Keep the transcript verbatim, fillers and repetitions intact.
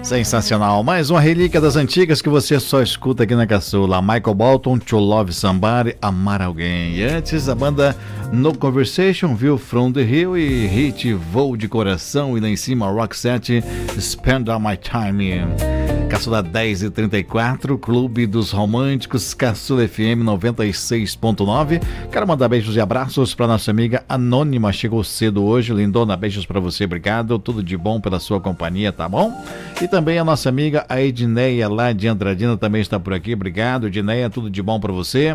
Sensacional, mais uma relíquia das antigas que você só escuta aqui na Caçula. Michael Bolton, To Love Somebody, Amar Alguém. E antes a banda No Conversation, View From The Hill e hit Voo de Coração, e lá em cima Roxette, Spend All My Time. Caçula dez e trinta e quatro, Clube dos Românticos, Caçula F M noventa e seis ponto nove. Quero mandar beijos e abraços para nossa amiga Anônima, chegou cedo hoje. Lindona, beijos para você, obrigado, tudo de bom pela sua companhia, tá bom? E também a nossa amiga a Edneia lá de Andradina também está por aqui, obrigado Edneia, tudo de bom para você.